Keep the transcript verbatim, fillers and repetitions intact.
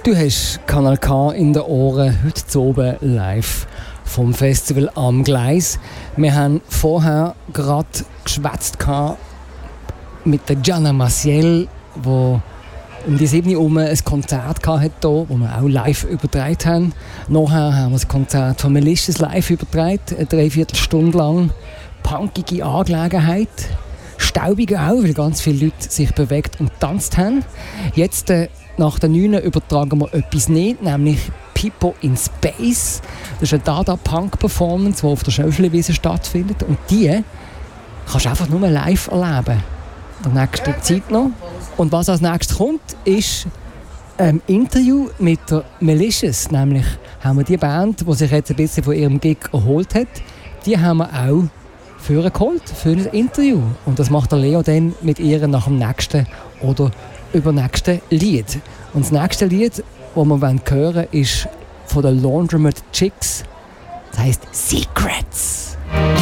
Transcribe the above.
Du hast Kanal K in den Ohren, heute oben live vom Festival am Gleis. Wir haben vorher gerade geschwätzt mit der Gianna Maciel, die um die sieben Uhr ein Konzert hatte, das wir auch live übertragen haben. Nachher haben wir das Konzert von Melicious live übertragen, eine Dreiviertelstunde lang. Punkige Angelegenheit. Staubige auch, weil ganz viele Leute sich bewegt und getanzt haben. Jetzt, äh, nach der neun übertragen wir etwas nicht, nämlich People in Space. Das ist eine Dada-Punk-Performance, die auf der Schöffliwiese stattfindet. Und die kannst du einfach nur live erleben. In der nächsten Zeit noch. Und was als nächstes kommt, ist ein Interview mit der Melicious. Nämlich haben wir die Band, die sich jetzt ein bisschen von ihrem Gig erholt hat, die haben wir auch für geholt, für ein Interview. Und das macht der Leo dann mit ihr nach dem nächsten oder übernächsten Lied. Und das nächste Lied, das wir hören wollen, ist von den Laundromat Chicks. Das heisst Secrets.